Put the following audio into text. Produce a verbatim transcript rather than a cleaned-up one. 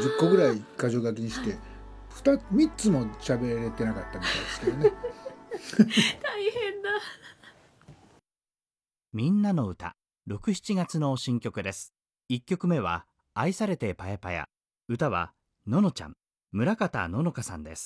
じゅっこぐらい箇条書きにしてみっつも喋れてなかったみたいですけどね大変だ。 みんなの歌ろく、しちがつの新曲です。いっきょくめは愛されてパヤパヤ、歌はののちゃん、村方乃々佳さんです。